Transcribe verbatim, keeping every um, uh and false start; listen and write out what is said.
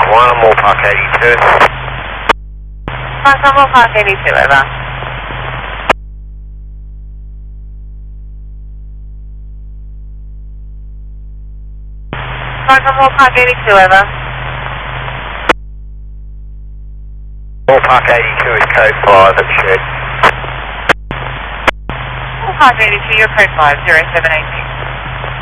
one, I'm all park eighty-two. Park on Park eighty-two, over. Park on Park eighty-two, over. All park eighty-two is code five at shed. Park eighty-two, your code five, zero seven eight six.